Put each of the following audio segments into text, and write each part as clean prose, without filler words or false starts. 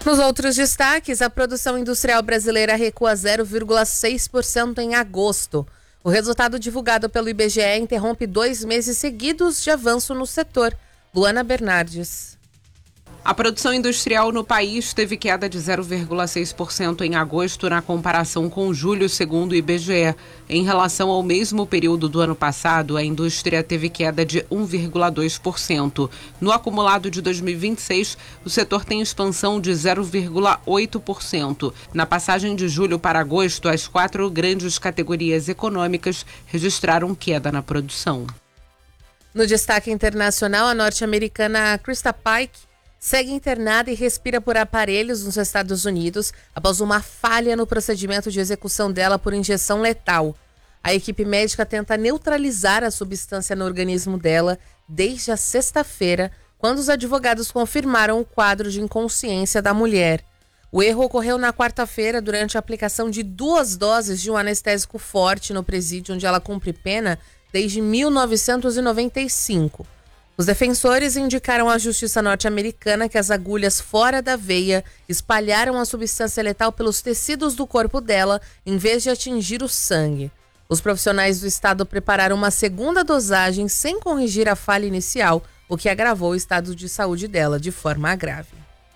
Nos outros destaques, a produção industrial brasileira recua 0,6% em agosto. O resultado divulgado pelo IBGE interrompe 2 meses seguidos de avanço no setor. Luana Bernardes. A produção industrial no país teve queda de 0,6% em agosto na comparação com julho, segundo o IBGE. Em relação ao mesmo período do ano passado, a indústria teve queda de 1,2%. No acumulado de 2026, o setor tem expansão de 0,8%. Na passagem de julho para agosto, as 4 grandes categorias econômicas registraram queda na produção. No destaque internacional, a norte-americana Krista Pike segue internada e respira por aparelhos nos Estados Unidos após uma falha no procedimento de execução dela por injeção letal. A equipe médica tenta neutralizar a substância no organismo dela desde a sexta-feira, quando os advogados confirmaram o quadro de inconsciência da mulher. O erro ocorreu na quarta-feira durante a aplicação de 2 doses de um anestésico forte no presídio onde ela cumpre pena desde 1995. Os defensores indicaram à justiça norte-americana que as agulhas fora da veia espalharam a substância letal pelos tecidos do corpo dela, em vez de atingir o sangue. Os profissionais do estado prepararam uma segunda dosagem sem corrigir a falha inicial, o que agravou o estado de saúde dela de forma grave.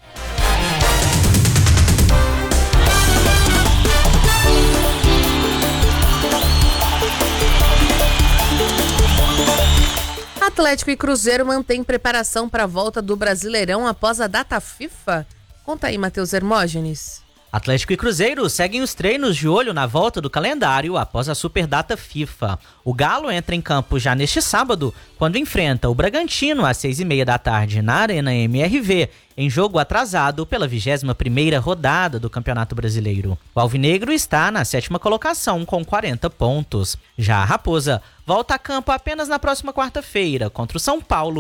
Atlético e Cruzeiro mantêm preparação para a volta do Brasileirão após a data FIFA? Conta aí, Matheus Hermógenes. Atlético e Cruzeiro seguem os treinos de olho na volta do calendário após a superdata FIFA. O Galo entra em campo já neste sábado, quando enfrenta o Bragantino às 6h30 da tarde na Arena MRV, em jogo atrasado pela 21ª rodada do Campeonato Brasileiro. O Alvinegro está na 7ª colocação com 40 pontos. Já a Raposa volta a campo apenas na próxima quarta-feira contra o São Paulo